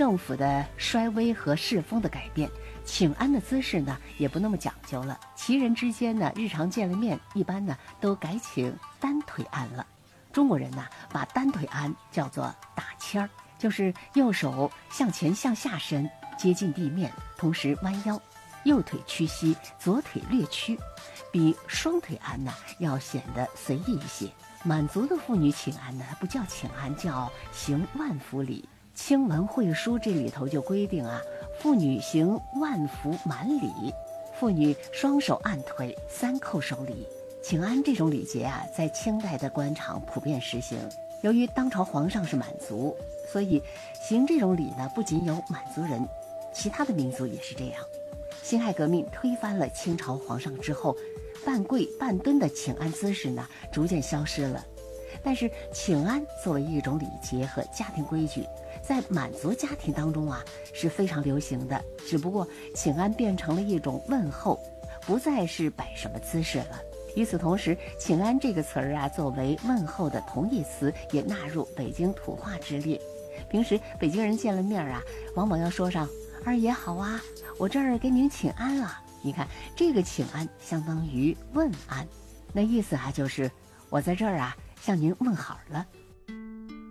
政府的衰微和世风的改变，请安的姿势呢也不那么讲究了。旗人之间呢，日常见了面，一般呢都改请单腿安了。中国人呢把单腿安叫做打签儿，就是右手向前向下伸，接近地面，同时弯腰，右腿屈膝，左腿略屈，比双腿安呢要显得随意一些。满族的妇女请安呢不叫请安，叫行万福礼。清文会书这里头就规定啊，妇女行万福满礼，妇女双手按腿，三叩首礼。请安这种礼节啊，在清代的官场普遍实行。由于当朝皇上是满族，所以行这种礼呢，不仅有满族人，其他的民族也是这样。辛亥革命推翻了清朝皇上之后，半跪半蹲的请安姿势呢，逐渐消失了。但是请安作为一种礼节和家庭规矩，在满族家庭当中啊是非常流行的，只不过请安变成了一种问候，不再是摆什么姿势了。与此同时，请安这个词儿啊，作为问候的同义词，也纳入北京土话之列。平时北京人见了面啊，往往要说上二爷好啊，我这儿给您请安了。你看这个请安相当于问安，那意思啊就是我在这儿啊向您问好了。